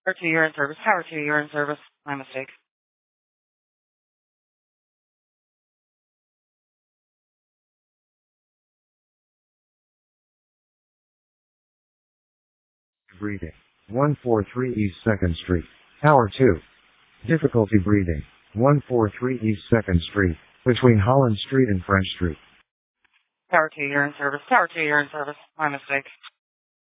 Tower 2, you're in service. Tower 2, you're in service. My mistake. Breathing. 143 East 2nd Street. Tower 2. Difficulty breathing. 143 East 2nd Street, between Holland Street and French Street. Tower 2, you're in service. Tower 2, you're in service. My mistake.